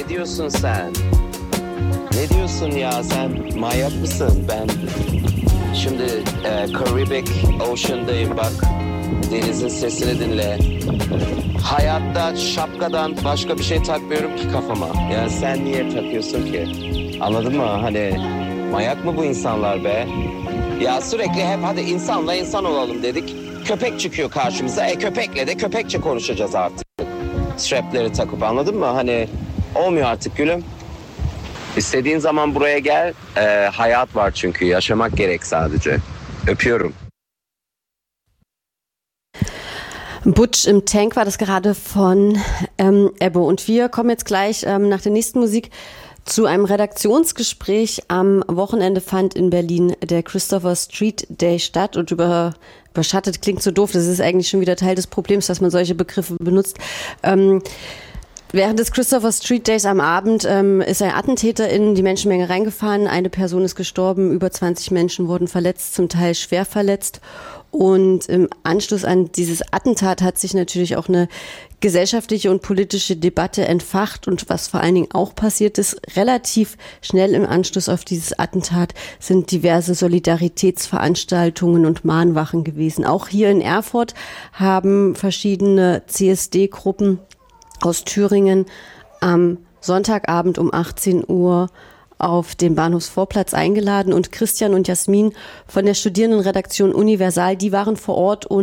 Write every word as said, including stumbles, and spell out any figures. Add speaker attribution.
Speaker 1: Ne diyorsun sen? Ne diyorsun ya sen? Manyak mısın? Ben şimdi e, Caribbean Ocean'dayım bak. Denizin sesini dinle. Hayatta şapkadan başka bir şey takmıyorum ki kafama. Ya sen niye takıyorsun ki? Anladın mı? Hani manyak mı bu insanlar be? Ya sürekli hep hadi insanla insan olalım dedik. Köpek çıkıyor karşımıza. E köpekle de köpekçe konuşacağız artık. Strapleri takıp, anladın mı? Hani olmuyor artık gülüm. İstediğin zaman buraya gel. E, hayat var çünkü. Yaşamak gerek sadece. Öpüyorum.
Speaker 2: Butch im Tank war das gerade von ähm, Ebbo. Und wir kommen jetzt gleich ähm, nach der nächsten Musik zu einem Redaktionsgespräch. Am Wochenende fand in Berlin der Christopher Street Day statt und über, überschattet klingt so doof. Das ist eigentlich schon wieder Teil des Problems, dass man solche Begriffe benutzt. Ähm, Während des Christopher Street Days am Abend ähm, ist ein Attentäter in die Menschenmenge reingefahren. Eine Person ist gestorben, über zwanzig Menschen wurden verletzt, zum Teil schwer verletzt. Und im Anschluss an dieses Attentat hat sich natürlich auch eine gesellschaftliche und politische Debatte entfacht. Und was vor allen Dingen auch passiert ist, relativ schnell im Anschluss auf dieses Attentat sind diverse Solidaritätsveranstaltungen und Mahnwachen gewesen. Auch hier in Erfurt haben verschiedene C S D-Gruppen aus Thüringen am Sonntagabend um achtzehn Uhr auf dem Bahnhofsvorplatz eingeladen und Christian und Jasmin von der Studierendenredaktion Universal, die waren vor Ort und